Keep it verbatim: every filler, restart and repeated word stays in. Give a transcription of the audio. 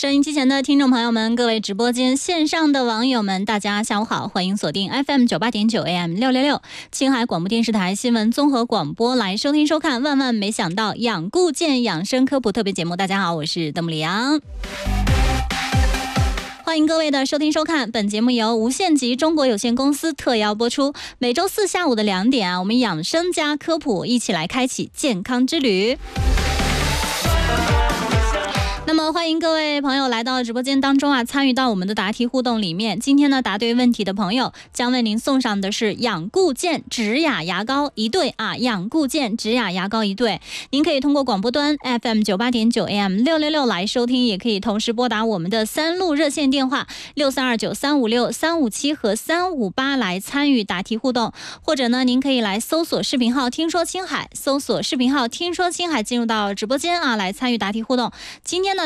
收音机前的听众朋友们，各位直播间线上的网友们，大家下午好，欢迎锁定 F M 九八点九 A M 六六六青海广播电视台新闻综合广播来收听收看万万没想到养固健养生科普特别节目。大家好，我是邓木里阳。欢迎各位的收听收看，本节目由无限极中国有限公司特邀播出。每周四下午的两点啊，我们养生加科普一起来开启健康之旅。那么欢迎各位朋友来到直播间当中啊，参与到我们的答题互动里面。今天呢，答对问题的朋友将为您送上的是养固健植雅牙膏一对啊，养固健植雅牙膏一对。您可以通过广播端 F M 九八点九 A M 六六六来收听，也可以同时拨打我们的三路热线电话六三二九三五六三五七和三五八来参与答题互动，或者呢，您可以来搜索视频号听说青海，搜索视频号听说青海进入到直播间啊，来参与答题互动。今天呢